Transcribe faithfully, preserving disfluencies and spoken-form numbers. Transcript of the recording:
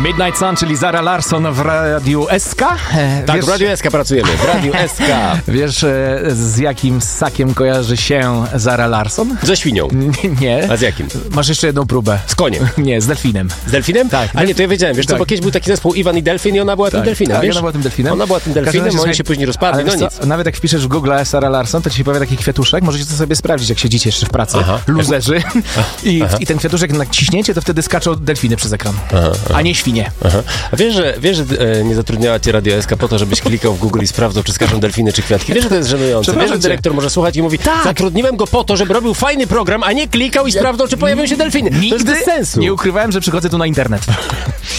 Midnight Sun, czyli Zara Larsson w Radiu S K. Tak, wiesz, w Radiu S K pracujemy, w Radiu S K. Wiesz, z jakim ssakiem kojarzy się Zara Larsson? Ze świnią. Nie. A z jakim? Masz jeszcze jedną próbę. Z koniem. Nie, z delfinem. Z delfinem? Tak. A nie, to ja wiedziałem, wiesz tak. co, bo kiedyś był taki zespół Iwan i Delfin i ona była Tak, tym delfinem, tak, wiesz? ona była tym delfinem. Ona była tym delfinem, razie, oni słuchaj, się później rozpadli, ale no wiesz nic. co, nawet jak wpiszesz w Google Sara Larsson, to ci się pojawia taki kwiatuszek, możecie to sobie sprawdzić, jak siedzicie jeszcze w pracy, Aha. luzerzy, I, Aha. i ten kwiatuszek naciśnięcie, to wtedy skaczą delfiny przez ekran, Aha, aha. a nie świnie. Aha. A wiesz, że, wiesz, że e, nie zatrudniała cię Radio S K po to, żebyś klikał w Google i sprawdzał, czy skaczą delfiny, czy kwiatki. Wiesz, że to jest żenujące. Wiesz, że dyrektor może słuchać i mówi, Tak. zatrudniłem go po to, żeby robił fajny program, a nie klikał i sprawdzał, czy pojawią się delfiny. To jest Nigdy bez sensu. nie ukrywałem, że przychodzę tu na internet.